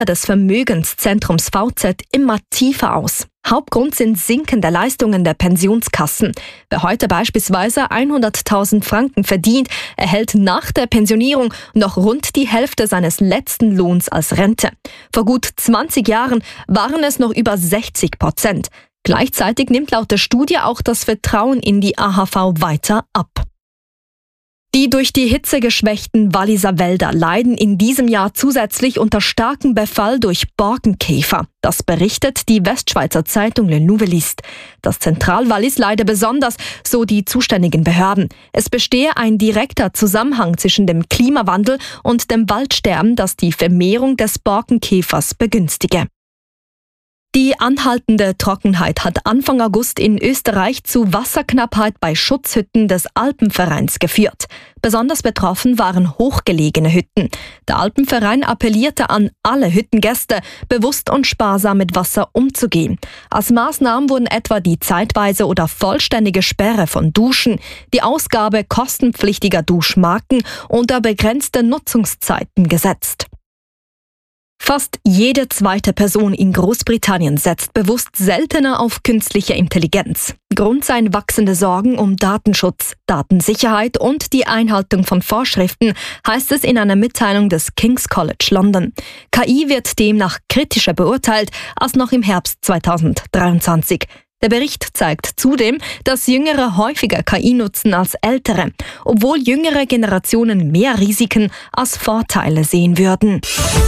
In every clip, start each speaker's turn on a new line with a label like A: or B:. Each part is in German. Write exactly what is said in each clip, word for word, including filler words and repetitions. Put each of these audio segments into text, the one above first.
A: des Vermögenszentrums V Z immer tiefer aus. Hauptgrund sind sinkende Leistungen der Pensionskassen. Wer heute beispielsweise hunderttausend Franken verdient, erhält nach der Pensionierung noch rund die Hälfte seines letzten Lohns als Rente. Vor gut zwanzig Jahren waren es noch über sechzig Prozent. Gleichzeitig nimmt laut der Studie auch das Vertrauen in die A H V weiter ab. Die durch die Hitze geschwächten Walliser Wälder leiden in diesem Jahr zusätzlich unter starkem Befall durch Borkenkäfer. Das berichtet die Westschweizer Zeitung Le Nouvelliste. Das Zentralwallis leide besonders, so die zuständigen Behörden. Es bestehe ein direkter Zusammenhang zwischen dem Klimawandel und dem Waldsterben, das die Vermehrung des Borkenkäfers begünstige. Die anhaltende Trockenheit hat Anfang August in Österreich zu Wasserknappheit bei Schutzhütten des Alpenvereins geführt. Besonders betroffen waren hochgelegene Hütten. Der Alpenverein appellierte an alle Hüttengäste, bewusst und sparsam mit Wasser umzugehen. Als Maßnahmen wurden etwa die zeitweise oder vollständige Sperre von Duschen, die Ausgabe kostenpflichtiger Duschmarken unter begrenzte Nutzungszeiten gesetzt. Fast jede zweite Person in Großbritannien setzt bewusst seltener auf künstliche Intelligenz. Grund seien wachsende Sorgen um Datenschutz, Datensicherheit und die Einhaltung von Vorschriften, heißt es in einer Mitteilung des King's College London. K I wird demnach kritischer beurteilt als noch im Herbst zweitausenddreiundzwanzig. Der Bericht zeigt zudem, dass Jüngere häufiger K I nutzen als Ältere, obwohl jüngere Generationen mehr Risiken als Vorteile sehen würden.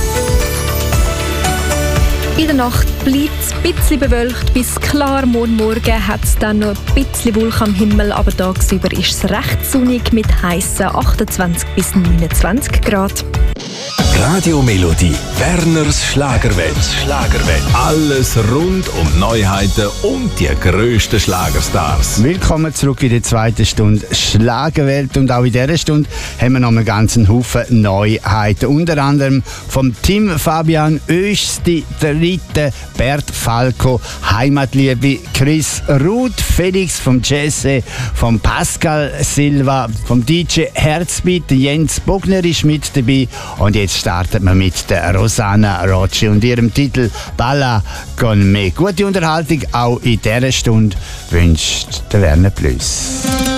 A: In der Nacht bleibt es ein bisschen bewölkt bis klar. Morgen Morgen hat es dann noch ein bisschen Wolken am Himmel, aber tagsüber ist es recht sonnig mit heissen achtundzwanzig bis neunundzwanzig Grad.
B: Radio Melodie, Werners Schlagerwelt. Schlagerwelt. Alles rund um Neuheiten und die grössten Schlagerstars.
C: Willkommen zurück in der zweiten Stunde Schlagerwelt. Und auch in dieser Stunde haben wir noch einen ganzen Haufen Neuheiten. Unter anderem vom Tim Fabian Östi, der Dritte, Bert Falco, Heimatliebe, Chris Ruth, Felix vom Jesse, vom Pascal Silva, vom D J Herzbeat, Jens Bogner ist mit dabei. Und jetzt startet man mit der Rosanna Rocci und ihrem Titel Balla con me. Gute Unterhaltung auch in dieser Stunde wünscht der Werner Plus.